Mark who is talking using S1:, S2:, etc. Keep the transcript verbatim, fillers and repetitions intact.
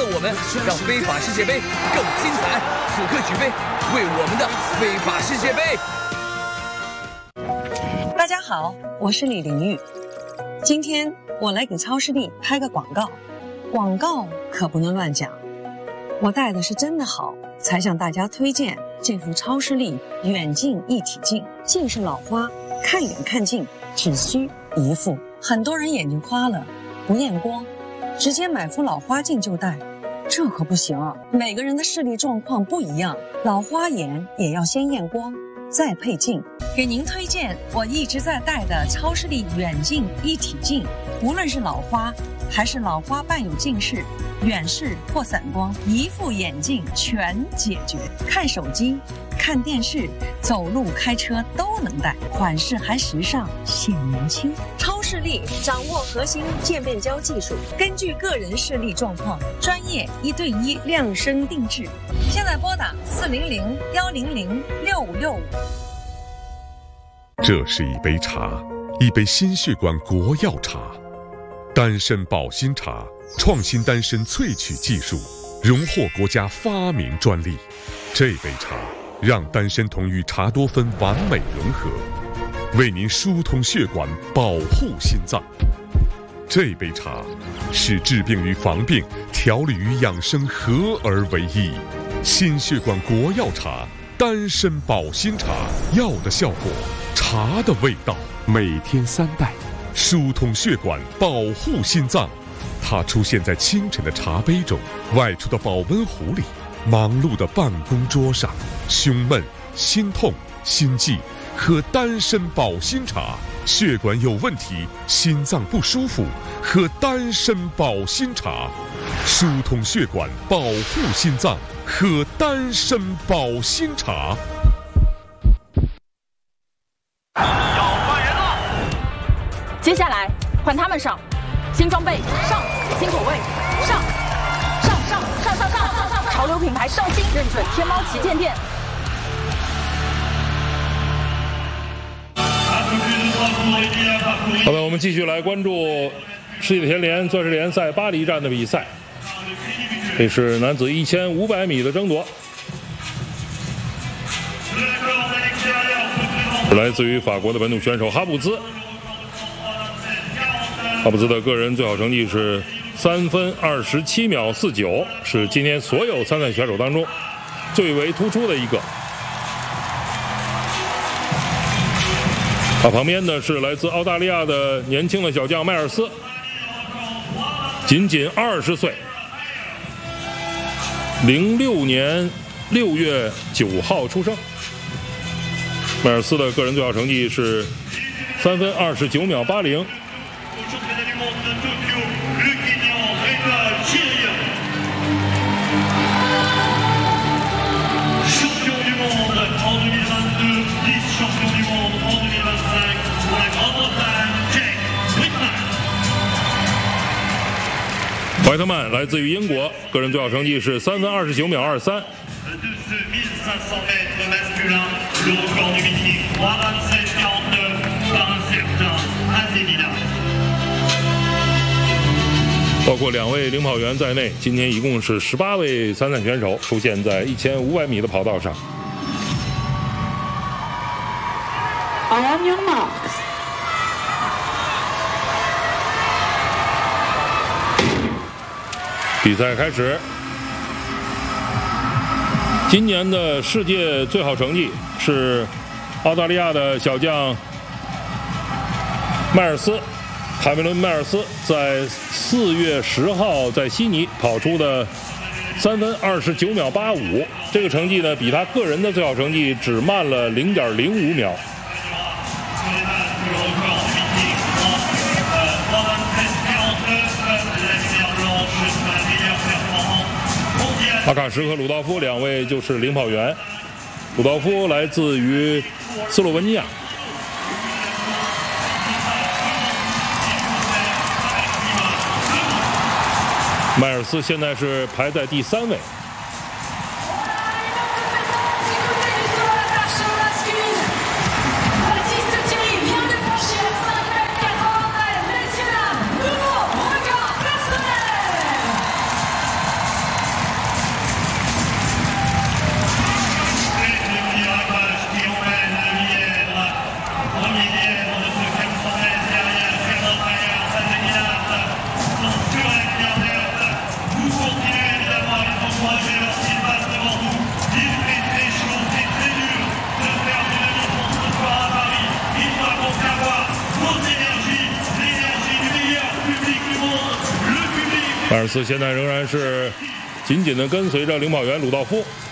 S1: 我们，让非法世界杯更精彩。此刻举杯，为我们的非法世界杯。
S2: 大家好，我是李玲玉。今天我来给超视力拍个广告，广告可不能乱讲。我带的是真的好，才向大家推荐这副超视力远近一体镜。近视老花，看远看近只需一副。很多人眼睛花了，不验光，直接买副老花镜就戴，这可不行啊！每个人的视力状况不一样，老花眼也要先验光，再配镜。给您推荐我一直在戴的超视力远近一体镜，无论是老花还是老花伴有近视、远视或散光，一副眼镜全解决。看手机、看电视、走路、开车都能戴，款式还时尚，显年轻。超视力掌握核心渐变焦技术，根据个人视力状况，专业一对一量身定制。现在拨打四零零幺零零六五六五。
S3: 这是一杯茶，一杯心血管国药茶，丹参保心茶，创新丹参萃取技术，荣获国家发明专利。这杯茶让丹参酮与茶多酚完美融合，为您疏通血管，保护心脏。这杯茶使治病与防病、调理与养生合而为一。心血管国药茶，丹参保心茶，药的效果，茶的味道。每天三袋，疏通血管，保护心脏。它出现在清晨的茶杯中，外出的保温壶里，忙碌的办公桌上。胸闷、心痛、心悸，喝丹参保心茶。血管有问题，心脏不舒服，喝丹参保心茶。疏通血管，保护心脏，喝丹参保心茶。
S4: 要换人了，接下来换他们上，新装备上，新口味上，上上上上上上上，潮流品牌上新，认准天猫旗舰店。
S5: 好的，我们继续来关注世界田联钻石联赛巴黎站的比赛。这是男子一千五百米的争夺，来自于法国的本土选手哈布兹。哈布兹的个人最好成绩是三分二十七秒四九，是今天所有参赛选手当中最为突出的一个。他旁边呢是来自澳大利亚的年轻的小将迈尔斯，仅仅二十岁，零六年六月九号出生。迈尔斯的个人最好成绩是三分二十九秒八零。怀特曼来自于英国，个人最好成绩是三分二十九秒二三。包括两位领跑员在内，今天一共是十八位参赛选手出现在一千五百米的跑道上。
S4: On your marks.
S5: 比赛开始。今年的世界最好成绩是澳大利亚的小将迈尔斯，卡梅伦·迈尔斯在四月十号在悉尼跑出的三分二十九秒八五，这个成绩呢比他个人的最好成绩只慢了零点零五秒。阿卡什和鲁道夫两位就是领跑员，鲁道夫来自于斯洛文尼亚。迈尔斯现在是排在第三位。 迈尔斯现在仍然是紧紧地跟随着领跑员鲁道夫。